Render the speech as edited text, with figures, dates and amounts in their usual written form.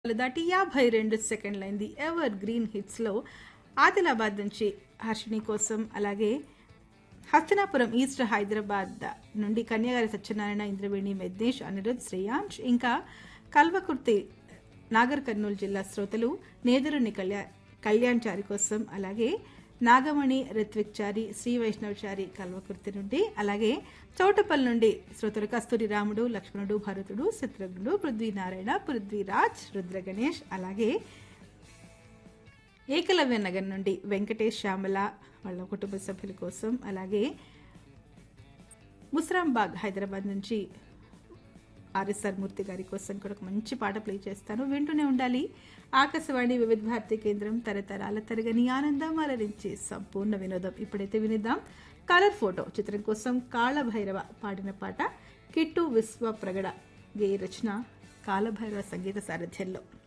దాటి 52 సెకండ్లైంది. Ever green హిట్స్లో Adilabad నుంచి హర్షిణి కోసం, అలాగే హస్తనాపురం ఈస్ట్ హైదరాబాద్ నుండి కన్యాగారి సత్యనారాయణ, ఇంద్రవేణి, మెద్నేష్, అనిరుద్, శ్రేయాంష్, ఇంకా కల్వకుర్తి నాగర్ కర్నూలు జిల్లా శ్రోతలు నేదురుని కళ్యాణ్ చారి కోసం, అలాగే నాగమణి, రిత్విక్ చారి, శ్రీ వైష్ణవ్ చారి కల్వకుర్తి నుండి, అలాగే చౌటపల్లి నుండి శ్రోతలు కస్తూరి రాముడు, లక్ష్మణుడు, భరతుడు, శత్రుఘ్నుడు, పృథ్వీనారాయణ, పృథ్వీరాజ్, రుద్ర గణేష్, అలాగే ఏకలవ్య నగర్ నుండి వెంకటేష్, శ్యామల వాళ్ళ కుటుంబ సభ్యుల కోసం, అలాగే ముస్రాంబాగ్ హైదరాబాద్ నుంచి ఆర్ఎస్ఆర్ మూర్తి గారి కోసం కూడా ఒక మంచి పాట ప్లే చేస్తాను. వింటూనే ఉండాలి. ఆకాశవాణి వివిధ భారతి కేంద్రం, తరతరాల తరగని ఆనందం అలరించే సంపూర్ణ వినోదం. ఇప్పుడైతే వినిద్దాం కలర్ ఫోటో చిత్రం కోసం కాళభైరవ పాడిన పాట. కిట్టు విశ్వ ప్రగడ గేయ రచన, కాళభైరవ సంగీత సారథ్యంలో.